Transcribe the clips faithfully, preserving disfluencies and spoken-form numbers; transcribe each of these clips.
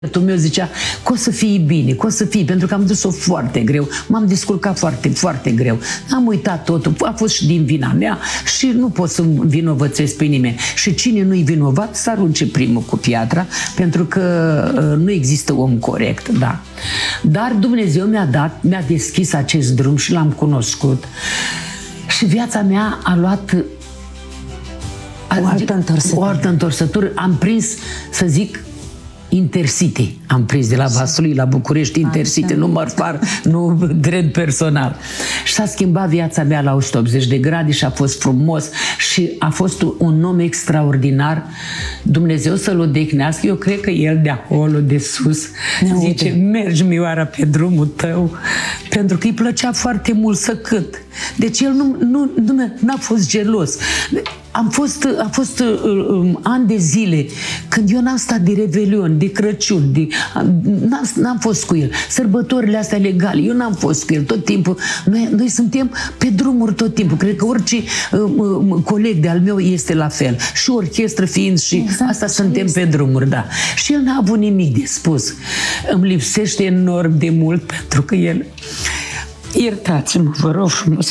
Sufletul meu zicea că o să fie bine, că o să fie, pentru că am dus-o foarte greu, m-am descurcat foarte, foarte greu. Am uitat totul, a fost și din vina mea și nu pot să vinovățesc pe nimeni. Și cine nu-i vinovat, să arunce primul cu piatra, pentru că uh, nu există om corect, da. Dar Dumnezeu mi-a dat, mi-a deschis acest drum și l-am cunoscut. Și viața mea a luat o altă întorsătură. O altă întorsătură. Am prins, să zic, Intercity. Am prins de la Vaslui la București, Intercity, nu mărfar, nu drept personal. Și s-a schimbat viața mea la o sută optzeci de grade și a fost frumos și a fost un om extraordinar. Dumnezeu să-l odihnească. Eu cred că el de acolo, de sus, ne zice, uite, mergi, Mioara, pe drumul tău, pentru că îi plăcea foarte mult să cânt. Deci el nu, nu, nu n-a fost gelos. Am fost, a fost um, ani de zile când eu n-am stat de Revelion, de Crăciun, de, n-am, n-am fost cu el. Sărbătorile astea legale, eu n-am fost cu el tot timpul. Noi, noi suntem pe drumuri tot timpul. Cred că orice um, um, coleg de-al meu este la fel. Și orchestră fiind și exact, asta suntem este. Pe drumuri, da. Și el n-a avut nimic de spus. Îmi lipsește enorm de mult pentru că el... Iertați-mă, vă rog frumos.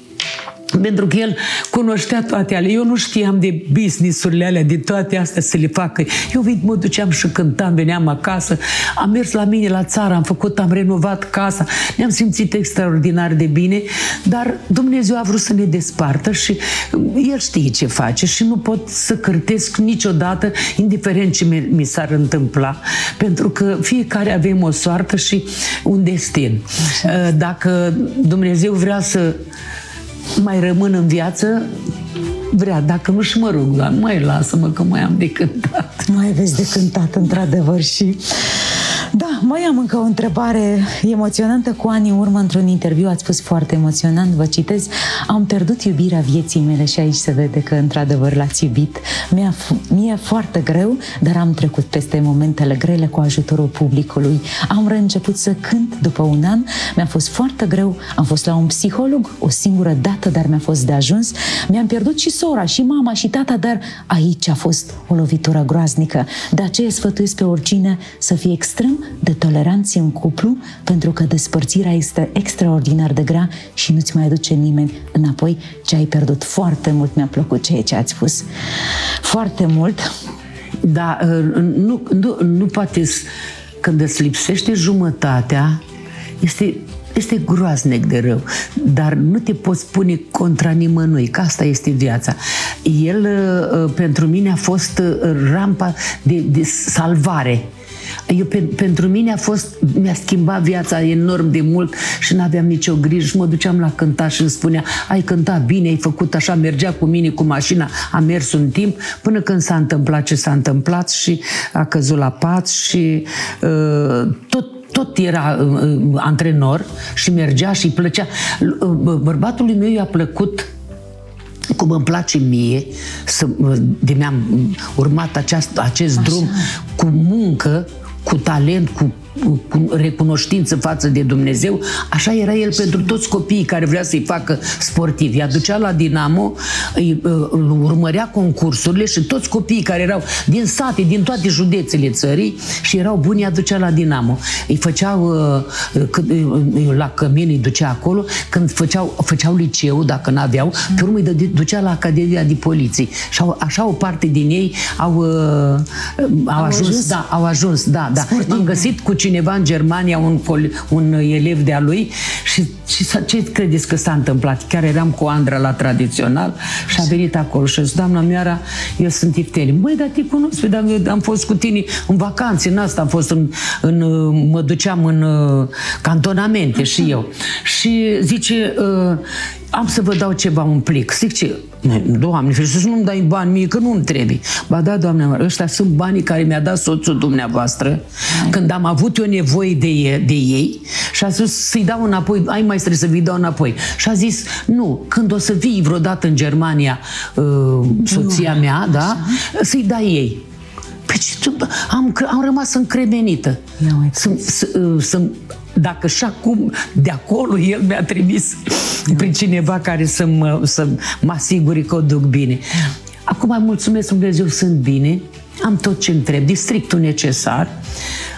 Pentru că el cunoștea toate alea. Eu nu știam de business-urile alea, de toate astea să le facă. Eu mă duceam și cântam, veneam acasă, am mers la mine la țară, am făcut, am renovat casa, ne-am simțit extraordinar de bine, dar Dumnezeu a vrut să ne despartă și El știe ce face și nu pot să cârtesc niciodată, indiferent ce mi s-ar întâmpla, pentru că fiecare avem o soartă și un destin. Dacă Dumnezeu vrea să mai rămân în viață, vrea, dacă nu și mă rog, dar mai lasă-mă că mai am de cântat. Mai aveți de cântat, într-adevăr. Și da, mai am încă o întrebare emoționantă. Cu ani în urmă, într-un interviu, ați spus foarte emoționant, vă citez: am pierdut iubirea vieții mele. Și aici se vede că într-adevăr l-ați iubit. Mi-e mi-e foarte greu, dar am trecut peste momentele grele cu ajutorul publicului. Am reînceput să cânt după un an. Mi-a fost foarte greu. Am fost la un psiholog o singură dată, dar mi-a fost de ajuns. Mi-am pierdut și sora, și mama, și tata, dar aici a fost o lovitură groaznică. De aceea sfătuiesc pe oricine să fie extrem de toleranți în cuplu, pentru că despărțirea este extraordinar de grea și nu-ți mai aduce nimeni înapoi ce ai pierdut. Foarte mult mi-a plăcut ceea ce ați spus. Foarte mult. Da, nu, nu, nu poate, când îți lipsește jumătatea, este... Este groaznic de rău, dar nu te poți pune contra nimănui, că asta este viața. El, pentru mine, a fost rampa de, de salvare. Eu, pe, pentru mine a fost, mi-a schimbat viața enorm de mult și n-aveam nicio grijă și mă duceam la cântat și îmi spunea: ai cântat bine, ai făcut așa, mergea cu mine cu mașina, a mers un timp până când s-a întâmplat ce s-a întâmplat și a căzut la pat și uh, tot Tot era uh, antrenor și mergea și îi plăcea. Uh, bărbatului meu i-a plăcut cum îmi place mie, să, de mi-am urmat aceast, acest Așa. drum cu muncă, cu talent, cu, cu recunoștință față de Dumnezeu. Așa era el Așa. pentru toți copiii care vrea să-i facă sportivi. I-a ducea la Dinamo, îi, îl urmărea concursurile și toți copiii care erau din sate, din toate județele țării și erau buni, i-a ducea la Dinamo. Îi făceau, la Cămin îi ducea acolo, când făceau, făceau liceu, dacă n-aveau, pe urmă îi ducea la Academia de Poliție. Și au, așa o parte din ei au, au, au ajuns, ajuns, da, au ajuns, da, da. Am găsit cu cineva în Germania, un, un elev de-a lui și, și ce credeți că s-a întâmplat? Chiar eram cu Andra la tradițional și a venit acolo și a zis: doamna Mioara, eu sunt Ifteri. Măi, dar te cunosc, dar eu am fost cu tine în vacanțe, în asta am fost, în, în, mă duceam în cantonamente și eu. Și zice: am să vă dau ceva, un plic. Zic: ce? Doamne, să nu-mi dai bani mie, că nu-mi trebuie. Ba da, doamne, ăștia sunt banii care mi-a dat soțul dumneavoastră Hai. când am avut eu nevoie de ei, de ei și a zis să-i dau înapoi, ai mai trebuie să vi dau înapoi. Și a zis: nu, când o să vii vreodată în Germania, uh, soția nu, mea, da, să-i dai ei. Am, am rămas încremenită. Dacă și acum de acolo el mi-a trimis prin cineva care să mă, să mă asigure că o duc bine. Acum mulțumesc Dumnezeu, sunt bine, am tot ce-mi trebuie, districtul necesar.